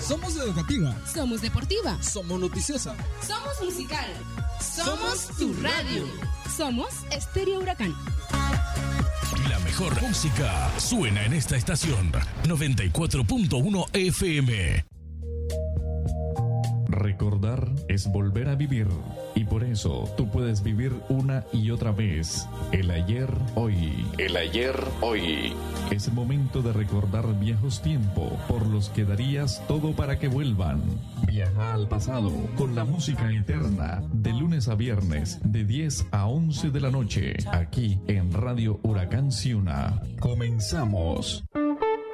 Somos educativa. Somos deportiva. Somos noticiosa. Somos musical. Somos tu radio. Somos Estéreo Huracán. La mejor música suena en esta estación. 94.1 FM. Recordar es volver a vivir, y por eso tú puedes vivir una y otra vez el ayer, hoy. El ayer, hoy. Es momento de recordar viejos tiempos por los que darías todo para que vuelvan. Viaja al pasado con la música eterna, de lunes a viernes, de 10 a 11 de la noche, aquí en Radio Huracán Ciuna. Comenzamos.